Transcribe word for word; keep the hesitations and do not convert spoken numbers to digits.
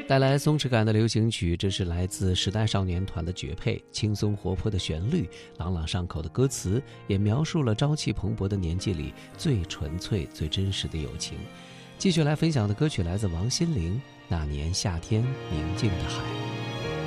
带来松弛感的流行曲，这是来自时代少年团的绝配，轻松活泼的旋律，朗朗上口的歌词，也描述了朝气蓬勃的年纪里最纯粹、最真实的友情。继续来分享的歌曲来自王心凌，《那年夏天宁静的海》。